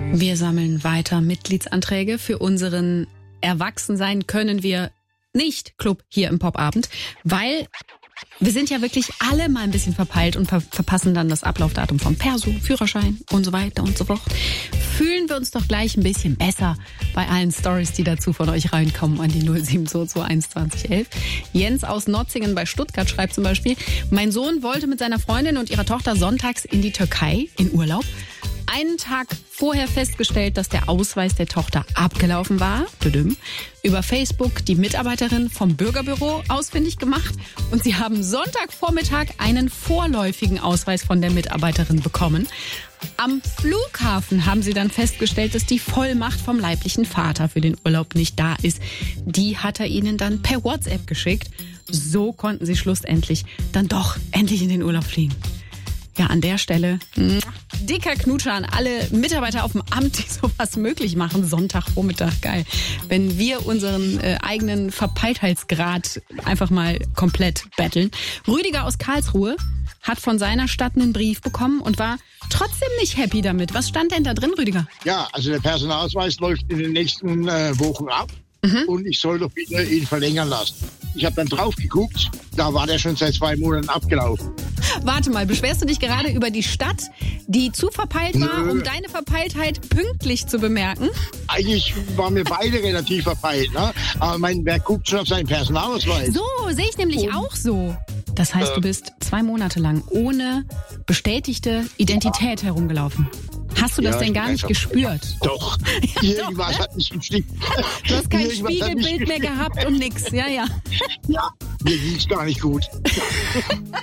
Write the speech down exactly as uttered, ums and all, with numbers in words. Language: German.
Wir sammeln weiter Mitgliedsanträge für unseren Erwachsensein können wir nicht Club hier im Popabend, weil wir sind ja wirklich alle mal ein bisschen verpeilt und ver- verpassen dann das Ablaufdatum vom Perso, Führerschein und so weiter und so fort. Fühlen wir uns doch gleich ein bisschen besser bei allen Stories, die dazu von euch reinkommen an die null sieben zwei zwei eins zwanzig elf. Jens aus Notzingen bei Stuttgart schreibt zum Beispiel, mein Sohn wollte mit seiner Freundin und ihrer Tochter sonntags in die Türkei in Urlaub. Einen Tag vorher festgestellt, dass der Ausweis der Tochter abgelaufen war. Über Facebook die Mitarbeiterin vom Bürgerbüro ausfindig gemacht. Und sie haben Sonntagvormittag einen vorläufigen Ausweis von der Mitarbeiterin bekommen. Am Flughafen haben sie dann festgestellt, dass die Vollmacht vom leiblichen Vater für den Urlaub nicht da ist. Die hat er ihnen dann per WhatsApp geschickt. So konnten sie schlussendlich dann doch endlich in den Urlaub fliegen. Ja, an der Stelle dicker Knutscher an alle Mitarbeiter auf dem Amt, die sowas möglich machen. Sonntagvormittag, geil. Wenn wir unseren äh, eigenen Verpeiltheitsgrad einfach mal komplett betteln. Rüdiger aus Karlsruhe hat von seiner Stadt einen Brief bekommen und war trotzdem nicht happy damit. Was stand denn da drin, Rüdiger? Ja, also der Personalausweis läuft in den nächsten äh, Wochen ab. Mhm. Und ich soll doch wieder ihn verlängern lassen. Ich habe dann drauf geguckt, da war der schon seit zwei Monaten abgelaufen. Warte mal, beschwerst du dich gerade über die Stadt, die zu verpeilt war, Nö. um deine Verpeiltheit pünktlich zu bemerken? Eigentlich waren wir beide relativ verpeilt, ne? Aber mein, wer guckt schon auf seinen Personalausweis? So, sehe ich nämlich Und, auch so. Das heißt, äh, du bist zwei Monate lang ohne bestätigte Identität herumgelaufen. Hast du das Ja, denn ich gar bin nicht einfach- gespürt? Doch, Ja, irgendwas doch, ne? hat nicht gestimmt. Du hast kein Irgendwas hat nicht Spiegelbild mehr gestimmt. gehabt und nix. Ja, ja. Ja, mir ging's gar nicht gut.